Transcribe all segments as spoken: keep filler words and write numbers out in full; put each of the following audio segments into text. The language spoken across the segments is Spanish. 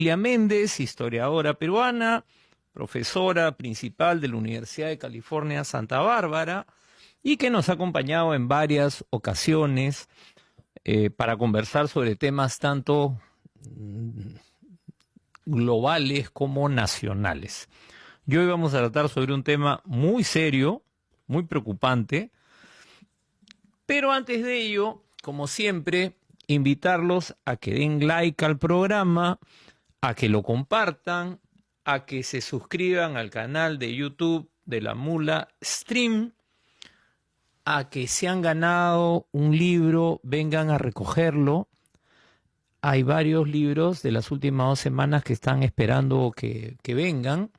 Lilia Méndez, historiadora peruana, profesora principal de la Universidad de California, Santa Bárbara, y que nos ha acompañado en varias ocasiones eh, para conversar sobre temas tanto mm, globales como nacionales. Y hoy vamos a tratar sobre un tema muy serio, muy preocupante, pero antes de ello, como siempre, invitarlos a que den like al programa, a que lo compartan, a que se suscriban al canal de YouTube de La Mula Stream, a que se han ganado un libro, vengan a recogerlo. Hay varios libros de las últimas dos semanas que están esperando que, que vengan.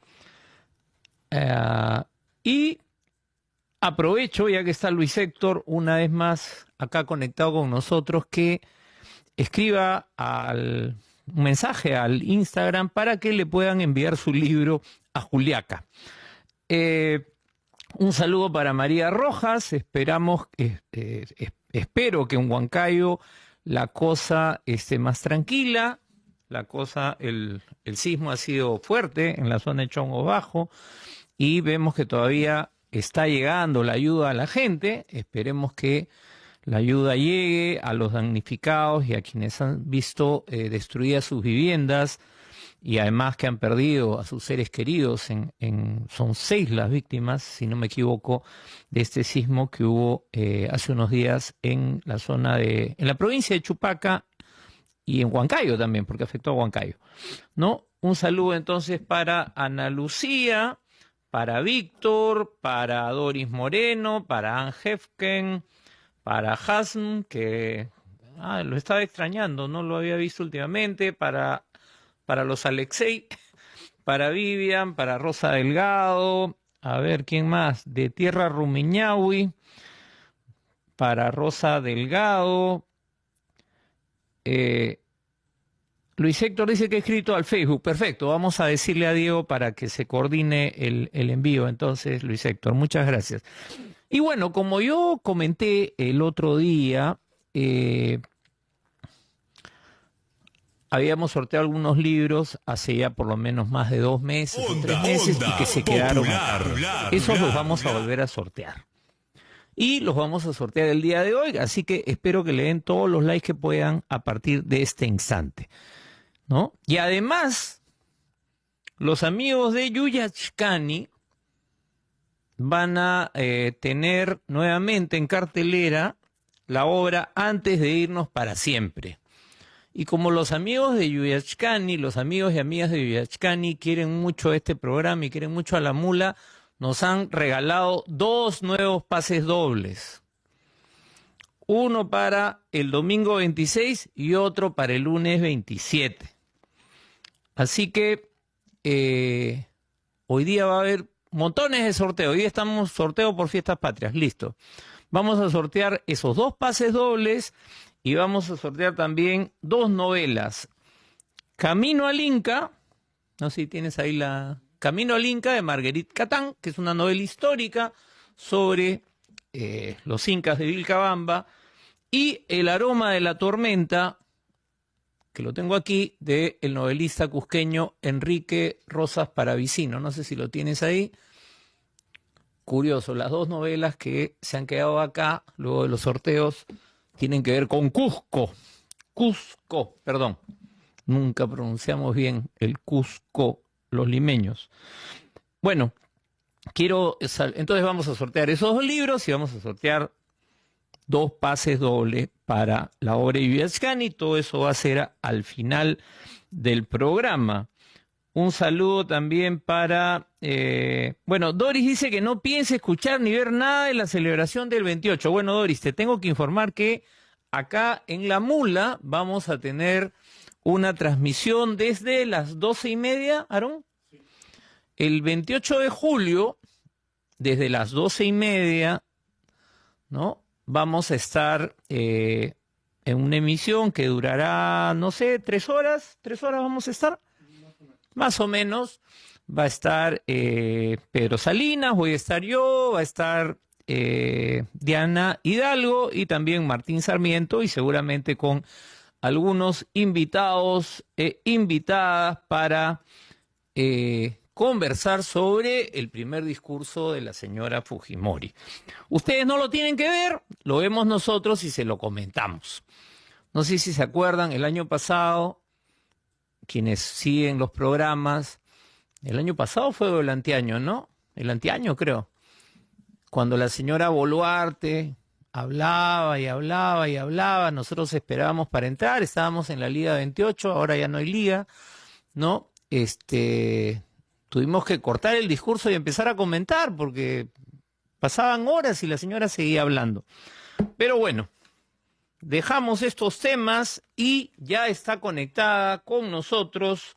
Uh, y aprovecho, ya que está Luis Héctor, una vez más acá conectado con nosotros, que escriba al, un mensaje al Instagram para que le puedan enviar su libro a Juliaca. Eh, un saludo para María Rojas. Esperamos, eh, eh, espero que en Huancayo la cosa esté más tranquila. La cosa, el, el sismo ha sido fuerte en la zona de Chongo Bajo y vemos que todavía está llegando la ayuda a la gente. Esperemos que la ayuda llegue a los damnificados y a quienes han visto eh, destruidas sus viviendas y además que han perdido a sus seres queridos. En, en, son seis las víctimas, si no me equivoco, de este sismo que hubo eh, hace unos días en la zona de, en la provincia de Chupaca y en Huancayo también, porque afectó a Huancayo, ¿no? Un saludo entonces para Ana Lucía, para Víctor, para Doris Moreno, para Ann Hefken, para Hasm, que ah, lo estaba extrañando, no lo había visto últimamente, para, para los Alexei, para Vivian, para Rosa Delgado, a ver, ¿quién más? De Tierra Rumiñahui, para Rosa Delgado. Eh, Luis Héctor dice que ha escrito al Facebook. Perfecto, vamos a decirle a Diego para que se coordine el, el envío. Entonces, Luis Héctor, muchas gracias. Y bueno, como yo comenté el otro día, eh, habíamos sorteado algunos libros hace ya por lo menos más de dos meses, onda, tres meses, onda, y que se quedaron acá. Esos los vamos a volver a sortear. Y los vamos a sortear el día de hoy, así que espero que le den todos los likes que puedan a partir de este instante, ¿no? Y además, los amigos de Yuyachkani van a eh, tener nuevamente en cartelera la obra Antes de irnos para siempre. Y como los amigos de Yuyachkani, los amigos y amigas de Yuyachkani quieren mucho este programa y quieren mucho a La Mula, nos han regalado dos nuevos pases dobles. Uno para el domingo veintiséis y otro para el lunes veintisiete. Así que eh, hoy día va a haber montones de sorteos. Hoy estamos sorteo por Fiestas Patrias. Listo. Vamos a sortear esos dos pases dobles y vamos a sortear también dos novelas. Camino al Inca. No sé si tienes ahí la... Camino al Inca de Marguerite Catán, que es una novela histórica sobre eh, los incas de Vilcabamba, y El aroma de la tormenta, que lo tengo aquí, del novelista cusqueño Enrique Rosas Paravicino. No sé si lo tienes ahí. Curioso, las dos novelas que se han quedado acá, luego de los sorteos, tienen que ver con Cusco. Cusco, perdón. Nunca pronunciamos bien el Cusco, los limeños. Bueno, quiero... Entonces vamos a sortear esos dos libros y vamos a sortear dos pases dobles para la obra de Yuyachkani. Todo eso va a ser al final del programa. Un saludo también para... Eh, bueno, Doris dice que no piense escuchar ni ver nada de la celebración del veintiocho. Bueno, Doris, te tengo que informar que acá en La Mula vamos a tener una transmisión desde las doce y media, ¿Aarón? Sí. El veintiocho de julio, desde las doce y media, ¿no? Vamos a estar eh, en una emisión que durará, no sé, tres horas. ¿Tres horas vamos a estar? Más o menos. Va a estar eh, Pedro Salinas, voy a estar yo, va a estar eh, Diana Hidalgo y también Martín Sarmiento y seguramente con algunos invitados e invitadas para eh, conversar sobre el primer discurso de la señora Fujimori. Ustedes no lo tienen que ver, lo vemos nosotros y se lo comentamos. No sé si se acuerdan, el año pasado, quienes siguen los programas, el año pasado fue el anteaño, ¿no? El anteaño, creo. Cuando la señora Boluarte hablaba y hablaba y hablaba, nosotros esperábamos para entrar, estábamos en la Liga veintiocho, ahora ya no hay liga, ¿no? Este, tuvimos que cortar el discurso y empezar a comentar porque pasaban horas y la señora seguía hablando. Pero bueno, dejamos estos temas y ya está conectada con nosotros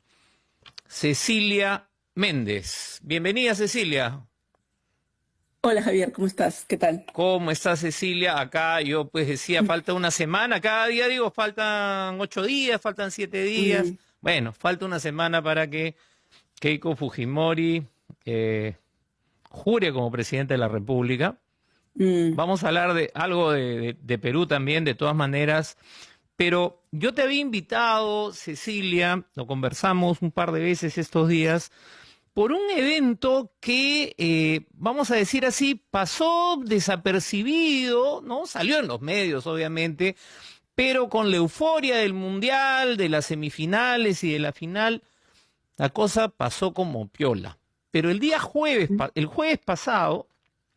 Cecilia Méndez. Bienvenida, Cecilia. Hola Javier, ¿cómo estás? ¿Qué tal? ¿Cómo estás, Cecilia? Acá yo pues decía, falta una semana, cada día digo, faltan ocho días, faltan siete días. Mm. Bueno, falta una semana para que Keiko Fujimori eh, jure como presidente de la República. Mm. Vamos a hablar de algo de, de, de Perú también, de todas maneras. Pero yo te había invitado, Cecilia, lo conversamos un par de veces estos días, por un evento que, eh, vamos a decir así, pasó desapercibido, ¿no? Salió en los medios, obviamente, pero con la euforia del Mundial, de las semifinales y de la final, la cosa pasó como piola. Pero el día jueves, el jueves pasado,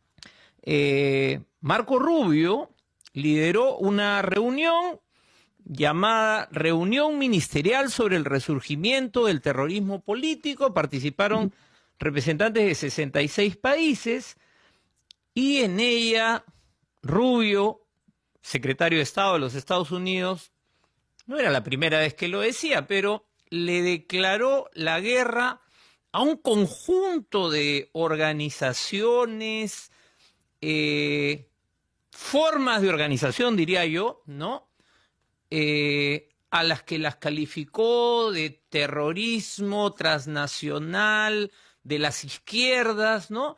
eh, Marco Rubio lideró una reunión llamada Reunión Ministerial sobre el Resurgimiento del Terrorismo Político. Participaron representantes de sesenta y seis países y en ella Rubio, secretario de Estado de los Estados Unidos, no era la primera vez que lo decía, pero le declaró la guerra a un conjunto de organizaciones, eh, formas de organización, diría yo, ¿no? Eh, a las que las calificó de terrorismo transnacional, de las izquierdas, ¿no?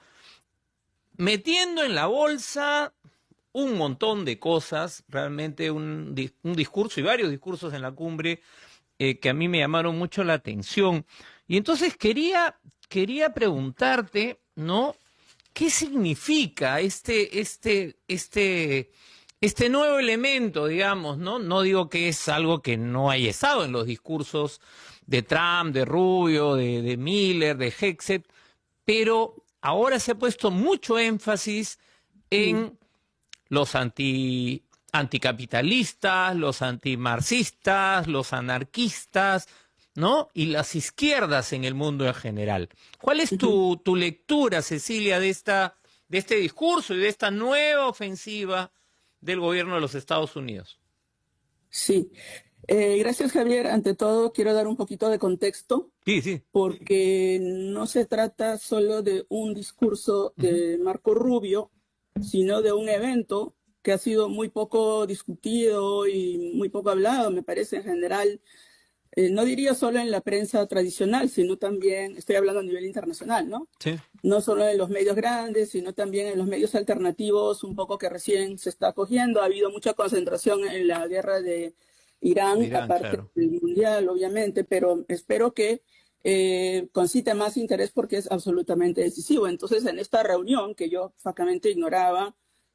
Metiendo en la bolsa un montón de cosas, realmente un, un discurso y varios discursos en la cumbre eh, que a mí me llamaron mucho la atención. Y entonces quería, quería preguntarte, ¿no? ¿Qué significa este, este, este... Este nuevo elemento, digamos, ¿no? No digo que es algo que no haya estado en los discursos de Trump, de Rubio, de, de Miller, de Hegseth, pero ahora se ha puesto mucho énfasis en sí. los anti, anticapitalistas, los antimarxistas, los anarquistas, ¿no? Y las izquierdas en el mundo en general. ¿Cuál es tu, tu lectura, Cecilia, de, esta, de este discurso y de esta nueva ofensiva del gobierno de los Estados Unidos? Sí, eh, gracias Javier. Ante todo quiero dar un poquito de contexto, sí, sí. porque no se trata solo de un discurso de uh-huh. Marco Rubio, sino de un evento que ha sido muy poco discutido y muy poco hablado, me parece en general. Eh, no diría solo en la prensa tradicional, sino también, estoy hablando a nivel internacional, ¿no? Sí. No solo en los medios grandes, sino también en los medios alternativos, un poco que recién se está cogiendo. Ha habido mucha concentración en la guerra de Irán, Irán aparte claro. del Mundial, obviamente, pero espero que eh, concite más interés porque es absolutamente decisivo. Entonces, en esta reunión, que yo francamente ignoraba,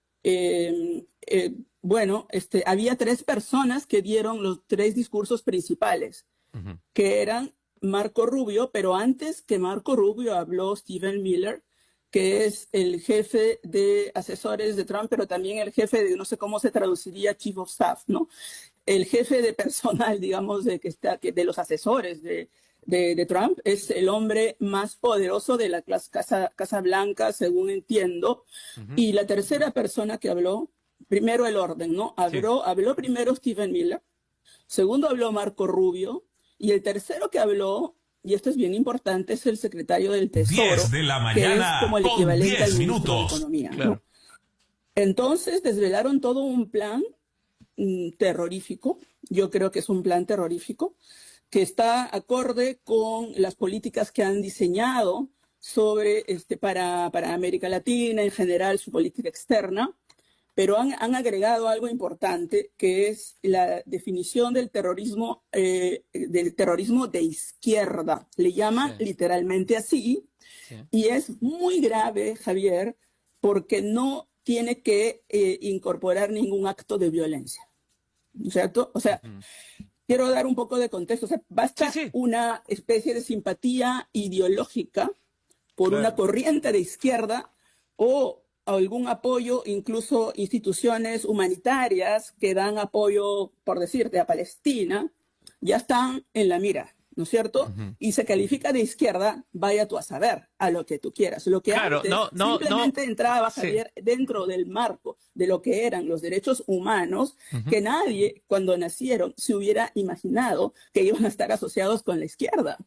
eh, eh, bueno, este, había tres personas que dieron los tres discursos principales, uh-huh. que eran Marco Rubio, pero antes que Marco Rubio habló Stephen Miller, que es el jefe de asesores de Trump, pero también el jefe de, no sé cómo se traduciría, Chief of Staff, ¿no? El jefe de personal, digamos, de, que está, que de los asesores de, de, de Trump, es el hombre más poderoso de la Casa, Casa Blanca, según entiendo. Uh-huh. Y la tercera persona que habló, primero el orden, ¿no? Habló, sí. habló primero Stephen Miller, segundo habló Marco Rubio, y el tercero que habló, y esto es bien importante, es el secretario del Tesoro, diez de la mañana, que es como el equivalente al ministro minutos. de Economía, Claro. ¿no? Entonces desvelaron todo un plan mm, terrorífico, yo creo que es un plan terrorífico, que está acorde con las políticas que han diseñado sobre, este, para, para América Latina, en general su política externa, pero han, han agregado algo importante, que es la definición del terrorismo, eh, del terrorismo de izquierda. Le llaman sí. literalmente así, sí. y es muy grave, Javier, porque no tiene que eh, incorporar ningún acto de violencia, ¿no es cierto? O sea, uh-huh. quiero dar un poco de contexto. O sea, basta sí, sí. una especie de simpatía ideológica por claro. una corriente de izquierda o algún apoyo, incluso instituciones humanitarias que dan apoyo, por decirte, a Palestina, ya están en la mira, ¿no es cierto? Uh-huh. Y se califica de izquierda, vaya tú a saber, a lo que tú quieras. Lo que claro, antes no, no, simplemente no. entraba, Javier, sí. dentro del marco de lo que eran los derechos humanos, uh-huh. que nadie, cuando nacieron, se hubiera imaginado que iban a estar asociados con la izquierda.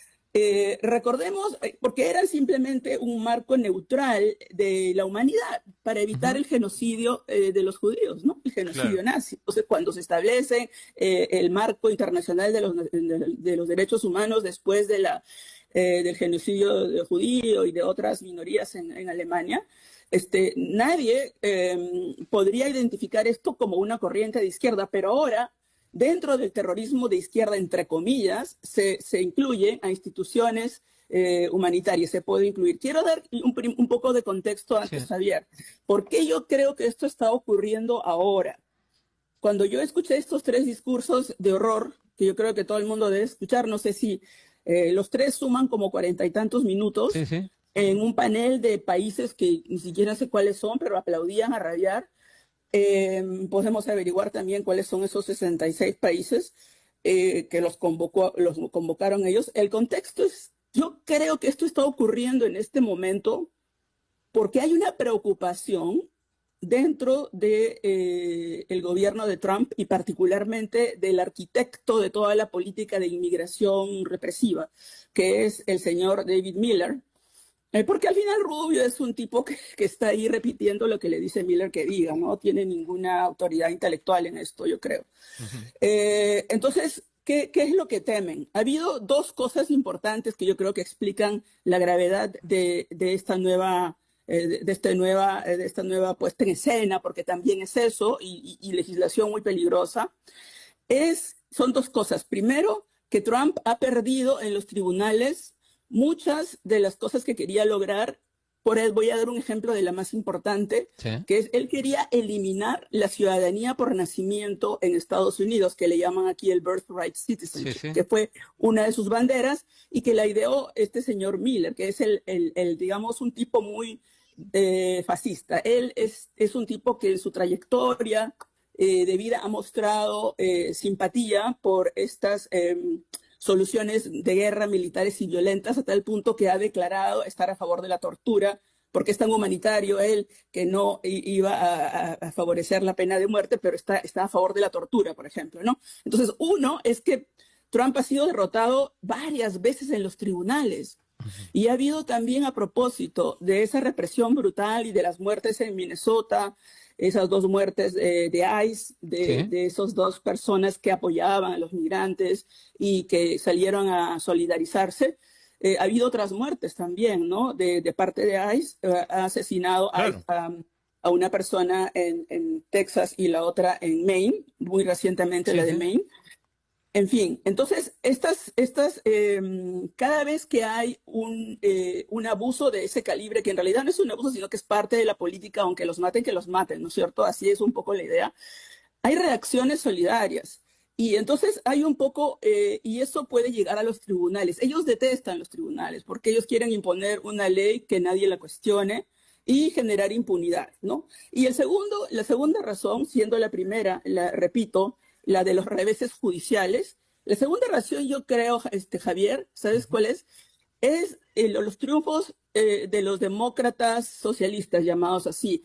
Eh, recordemos, porque era simplemente un marco neutral de la humanidad para evitar uh-huh. el genocidio eh, de los judíos, ¿no? El genocidio claro. nazi. Entonces, cuando se establece eh, el marco internacional de los, de, de los derechos humanos después de la, eh, del genocidio de judío y de otras minorías en, en Alemania, este, nadie eh, podría identificar esto como una corriente de izquierda, pero ahora dentro del terrorismo de izquierda, entre comillas, se, se incluye a instituciones eh, humanitarias, se puede incluir. Quiero dar un, un poco de contexto antes, sí. Javier. ¿Por qué yo creo que esto está ocurriendo ahora? Cuando yo escuché estos tres discursos de horror, que yo creo que todo el mundo debe escuchar, no sé si eh, los tres suman como cuarenta y tantos minutos, sí, sí. en un panel de países que ni siquiera sé cuáles son, pero aplaudían a rabiar. Eh, podemos averiguar también cuáles son esos sesenta y seis países eh, que los, convocó, los convocaron ellos. El contexto es, yo creo que esto está ocurriendo en este momento porque hay una preocupación dentro del de, eh, gobierno de Trump y particularmente del arquitecto de toda la política de inmigración represiva, que es el señor David Miller. Eh, porque al final Rubio es un tipo que, que está ahí repitiendo lo que le dice Miller que diga, no tiene ninguna autoridad intelectual en esto, yo creo. Uh-huh. Eh, entonces, ¿qué, ¿qué es lo que temen? Ha habido dos cosas importantes que yo creo que explican la gravedad de, de esta nueva, eh, de, de, esta nueva, de esta nueva puesta en escena, porque también es eso, y, y, y legislación muy peligrosa. Es, son dos cosas. Primero, que Trump ha perdido en los tribunales muchas de las cosas que quería lograr. Por él voy a dar un ejemplo de la más importante, sí. que es, él quería eliminar la ciudadanía por nacimiento en Estados Unidos, que le llaman aquí el birthright citizenship, sí, sí. que fue una de sus banderas y que la ideó este señor Miller, que es el, el, el digamos, un tipo muy eh, fascista. Él es, es un tipo que en su trayectoria eh, de vida ha mostrado eh, simpatía por estas Eh, soluciones de guerra militares y violentas, a tal punto que ha declarado estar a favor de la tortura, porque es tan humanitario él que no iba a, a favorecer la pena de muerte, pero está, está a favor de la tortura, por ejemplo, ¿no? Entonces, uno es que Trump ha sido derrotado varias veces en los tribunales. Uh-huh. Y ha habido también, a propósito de esa represión brutal y de las muertes en Minnesota, esas dos muertes eh, de ICE, de, ¿sí? de esas dos personas que apoyaban a los migrantes y que salieron a solidarizarse. Eh, ha habido otras muertes también, ¿no? De, de parte de ICE, eh, ha asesinado claro. a, a una persona en, en Texas y la otra en Maine, muy recientemente sí, la de sí. Maine. En fin, entonces, estas, estas, eh, cada vez que hay un, eh, un abuso de ese calibre, que en realidad no es un abuso, sino que es parte de la política, aunque los maten, que los maten, ¿no es cierto? Así es un poco la idea. Hay reacciones solidarias. Y entonces hay un poco, eh, y eso puede llegar a los tribunales. Ellos detestan los tribunales porque ellos quieren imponer una ley que nadie la cuestione y generar impunidad, ¿no? Y el segundo, la segunda razón, siendo la primera, la repito, la de los reveses judiciales. La segunda razón, yo creo, este, Javier, ¿sabes cuál es? Es eh, los triunfos eh, de los demócratas socialistas, llamados así.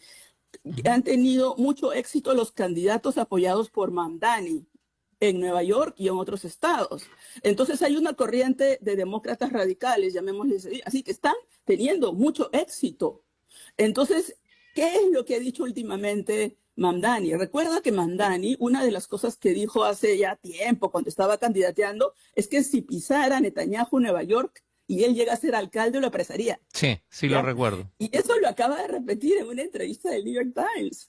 Han tenido mucho éxito los candidatos apoyados por Mamdani en Nueva York y en otros estados. Entonces hay una corriente de demócratas radicales, llamémosles así, así que están teniendo mucho éxito. Entonces, ¿qué es lo que ha dicho últimamente Mamdani? Recuerda que Mamdani, una de las cosas que dijo hace ya tiempo cuando estaba candidateando, es que si pisara Netanyahu Nueva York y él llega a ser alcalde, lo apresaría. Sí, sí ¿ya? Lo recuerdo. Y eso lo acaba de repetir en una entrevista del New York Times.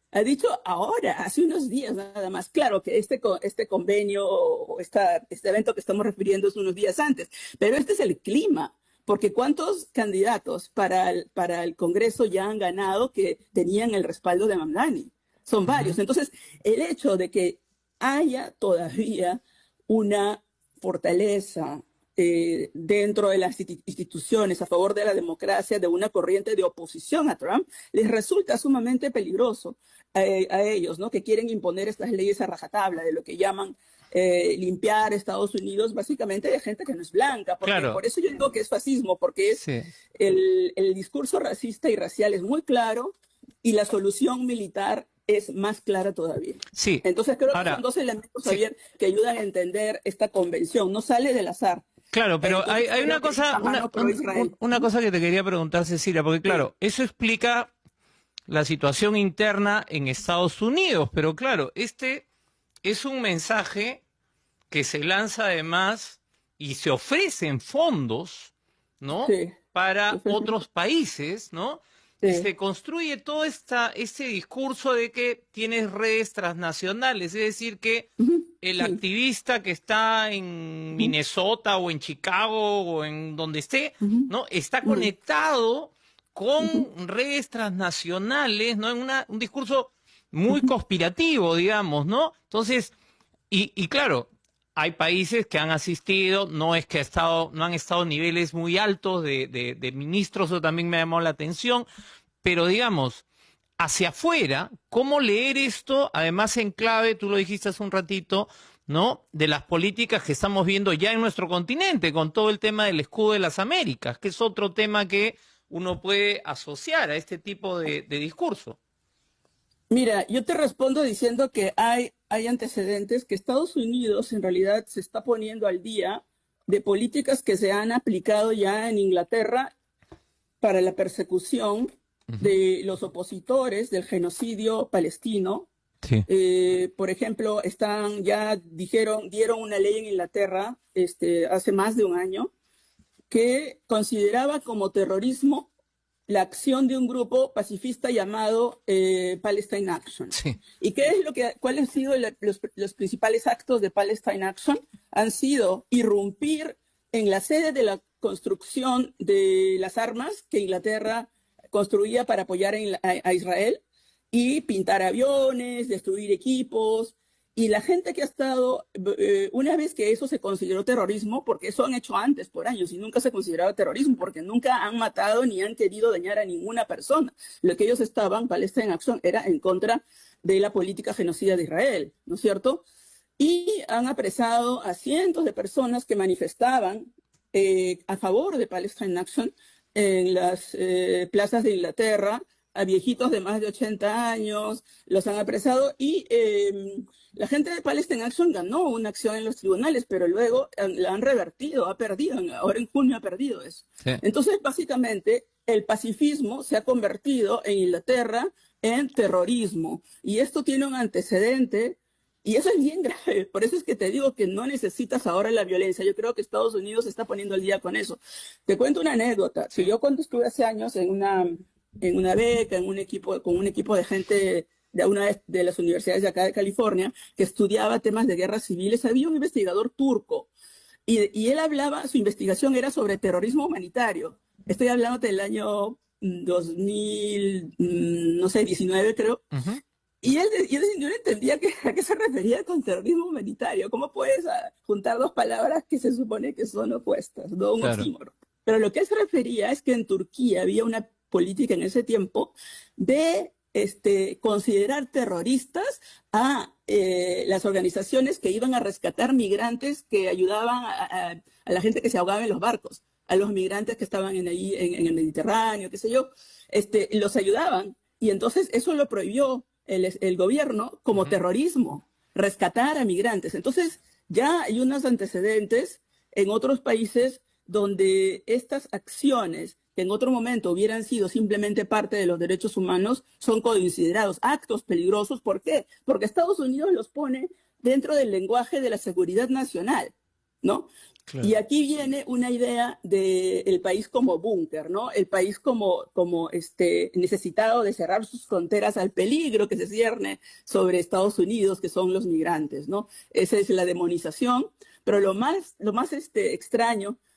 Ha dicho ahora, hace unos días nada más. Claro que este, este convenio o esta, este evento que estamos refiriendo es unos días antes, pero este es el clima. Porque ¿cuántos candidatos para el, para el Congreso ya han ganado que tenían el respaldo de Mamdani? Son varios. Ujú. Entonces, el hecho de que haya todavía una fortaleza eh, dentro de las instituciones a favor de la democracia de una corriente de oposición a Trump, les resulta sumamente peligroso a, a ellos, ¿no? Que quieren imponer estas leyes a rajatabla de lo que llaman eh, limpiar Estados Unidos, básicamente de gente que no es blanca. Porque, Claro, por eso yo digo que es fascismo, porque es sí, el, el discurso racista y racial es muy claro y la solución militar es más clara todavía. sí. Entonces creo que son Ahora, dos elementos, sí, Javier, que ayudan a entender esta convención. No sale del azar. claro, pero hay, Entonces hay creo una que es cosa, una una, mano pro un- Israel. un- una cosa que te quería preguntar, Cecilia, porque Sí. claro, eso explica la situación interna en Estados Unidos, pero claro, este es un mensaje que se lanza además y se ofrecen fondos, ¿no? Sí. Para otros países, ¿no? Y Sí. se construye todo esta, este discurso de que tienes redes transnacionales, es decir, que Ujú. el Sí. activista que está en Ujú. Minnesota o en Chicago o en donde esté, Ujú. ¿no? Está Ujú. conectado Ujú. con redes transnacionales, ¿no? En una, un discurso muy Ujú. conspirativo, digamos, ¿no? Entonces, y, y claro, hay países que han asistido, no es que ha estado, no han estado a niveles muy altos de, de, de ministros, eso también me ha llamado la atención, pero digamos, hacia afuera, ¿cómo leer esto? Además, en clave, tú lo dijiste hace un ratito, ¿no? De las políticas que estamos viendo ya en nuestro continente, con todo el tema del escudo de las Américas, que es otro tema que uno puede asociar a este tipo de, de discurso. Mira, yo te respondo diciendo que hay, hay antecedentes, que Estados Unidos en realidad se está poniendo al día de políticas que se han aplicado ya en Inglaterra para la persecución Ujú. de los opositores del genocidio palestino. Sí. Eh, por ejemplo, están, ya dijeron, dieron una ley en Inglaterra este, hace más de un año que consideraba como terrorismo la acción de un grupo pacifista llamado eh, Palestine Action. Sí. ¿Y qué es lo que, cuáles han sido la, los, los principales actos de Palestine Action? Han sido irrumpir en la sede de la construcción de las armas que Inglaterra construía para apoyar en la, a, a Israel y pintar aviones, destruir equipos. Y la gente que ha estado, eh, una vez que eso se consideró terrorismo, porque eso han hecho antes por años y nunca se consideraba terrorismo, porque nunca han matado ni han querido dañar a ninguna persona. Lo que ellos estaban, Palestina Action, era en contra de la política genocida de Israel, ¿no es cierto? Y han apresado a cientos de personas que manifestaban eh, a favor de Palestine Action en las eh, plazas de Inglaterra, a viejitos de más de ochenta años, los han apresado y eh, la gente de Palestine Action ganó una acción en los tribunales, pero luego la han revertido, ha perdido, ahora en junio ha perdido eso. Sí. Entonces, básicamente, el pacifismo se ha convertido en Inglaterra en terrorismo y esto tiene un antecedente y eso es bien grave. Por eso es que te digo que no necesitas ahora la violencia. Yo creo que Estados Unidos se está poniendo al día con eso. Te cuento una anécdota. Sí. Si yo cuando estuve hace años en una en una beca, en un equipo, con un equipo de gente de una de las universidades de acá de California, que estudiaba temas de guerras civiles, había un investigador turco, y, y él hablaba, su investigación era sobre terrorismo humanitario. Estoy hablando del año dos mil, no sé, diecinueve creo, Ujú. y él, y él yo no entendía que, a qué se refería con terrorismo humanitario. ¿Cómo puedes a, juntar dos palabras que se supone que son opuestas, no un Claro. oxímoro? Pero lo que él se refería es que en Turquía había una política en ese tiempo de este, considerar terroristas a eh, las organizaciones que iban a rescatar migrantes que ayudaban a, a, a la gente que se ahogaba en los barcos, a los migrantes que estaban en, ahí, en, en el Mediterráneo, qué sé yo, este, los ayudaban. Y entonces eso lo prohibió el, el gobierno como Ujú. terrorismo, rescatar a migrantes. Entonces ya hay unos antecedentes en otros países donde estas acciones que en otro momento hubieran sido simplemente parte de los derechos humanos son considerados actos peligrosos. ¿Por qué? Porque Estados Unidos los pone dentro del lenguaje de la seguridad nacional, ¿no? Claro. Y aquí viene una idea del país como búnker, ¿no? El país como, como este, necesitado de cerrar sus fronteras al peligro que se cierne sobre Estados Unidos, que son los migrantes, ¿no? Esa es la demonización. Pero lo más, lo más este, extraño